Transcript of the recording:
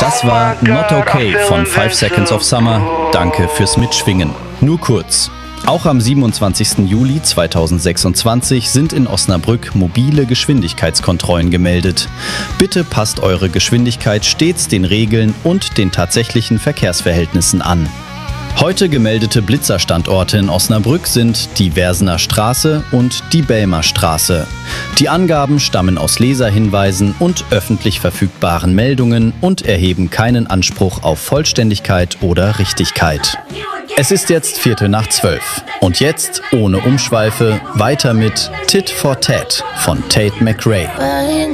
Das war Not Okay von 5 Seconds of Summer. Danke fürs Mitschwingen. Nur kurz. Auch am 27. Juli 2026 sind in Osnabrück mobile Geschwindigkeitskontrollen gemeldet. Bitte passt eure Geschwindigkeit stets den Regeln und den tatsächlichen Verkehrsverhältnissen an. Heute gemeldete Blitzerstandorte in Osnabrück sind die Versener Straße und die Belmer Straße. Die Angaben stammen aus Leserhinweisen und öffentlich verfügbaren Meldungen und erheben keinen Anspruch auf Vollständigkeit oder Richtigkeit. Es ist jetzt 11:45 und jetzt, ohne Umschweife, weiter mit Tit for Tat von Tate McRae.